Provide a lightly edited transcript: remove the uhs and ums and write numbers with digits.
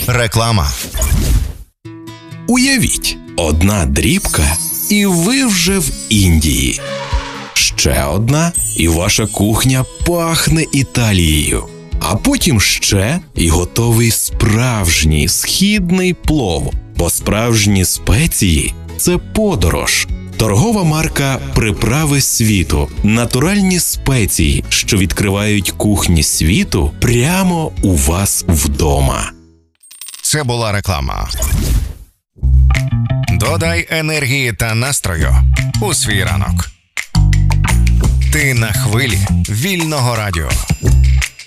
Реклама. Уявіть, одна дрібка, і ви вже в Індії. Ще одна, і ваша кухня пахне Італією. А потім ще, і готовий справжній східний плов. Бо справжні спеції – це подорож. Торгова марка «Приправи світу» – натуральні спеції, що відкривають кухні світу прямо у вас вдома. Це була реклама. Додай енергії та настрою у свій ранок. Ти на хвилі вільного радіо.